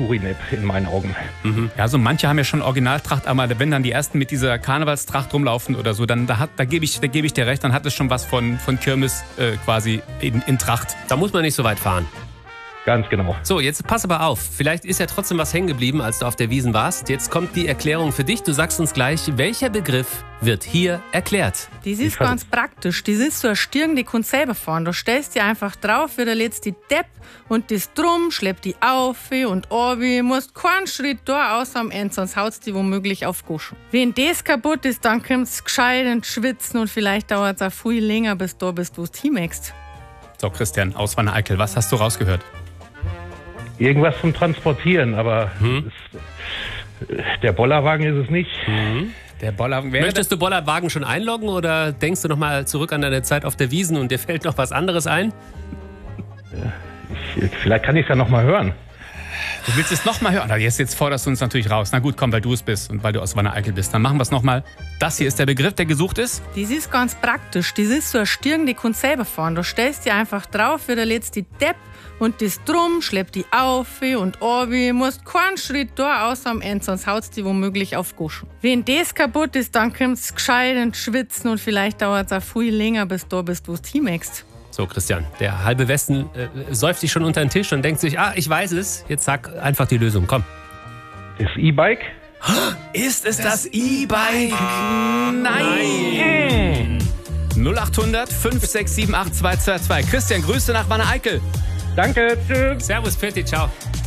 Touri-Nap in meinen Augen. Ja, also manche haben ja schon Originaltracht, aber wenn dann die ersten mit dieser Karnevalstracht rumlaufen oder so, dann da gebe ich dir recht, dann hat es schon was von Kirmes quasi in Tracht. Da muss man nicht so weit fahren. Ganz genau. So, jetzt pass aber auf. Vielleicht ist ja trotzdem was hängen geblieben, als du auf der Wiesn warst. Jetzt kommt die Erklärung für dich. Du sagst uns gleich, welcher Begriff wird hier erklärt? Das ist ganz praktisch. Das ist so eine Stirn, die kannst selber fahren. Da stellst du einfach drauf, wieder lädst die Depp und das drum, schleppt die auf und runter. Musst keinen Schritt da außer am Ende, sonst haut's die womöglich auf Goschen. Wenn das kaputt ist, dann kommt's gescheit und schwitzen und vielleicht dauert's auch viel länger, bis du bist, wo du hinmachst. So, Christian, aus Wanne Eickel, was hast du rausgehört? Irgendwas zum Transportieren, aber der Bollerwagen ist es nicht. Der Bollerwagen Möchtest du Bollerwagen schon einloggen oder denkst du nochmal zurück an deine Zeit auf der Wiesn und dir fällt noch was anderes ein? Vielleicht kann ich es ja noch mal hören. Du willst es nochmal hören? Jetzt forderst du uns natürlich raus. Na gut, komm, weil du es bist und weil du aus Wanne Eickel bist. Dann machen wir es nochmal. Das hier ist der Begriff, der gesucht ist. Das ist ganz praktisch. Das ist so eine Stirn, die kannst selber fahren. Da stellst du einfach drauf, wieder lädst die Depp und das drum, schleppt die auf und runter. Musst keinen Schritt da außer am Ende, sonst haut's die womöglich auf Goschen. Wenn das kaputt ist, dann kommt's gescheit und schwitzen und vielleicht dauert's auch viel länger, bis du bist, wo du hinmachst. So, Christian, der halbe Westen säuft sich schon unter den Tisch und denkt sich, ich weiß es. Jetzt sag einfach die Lösung, komm. Das E-Bike? Ist es das E-Bike? Nein! 0800 567 8222. Christian, Grüße nach Wanne Eickel. Danke, tschüss. Servus, Pfitti, ciao.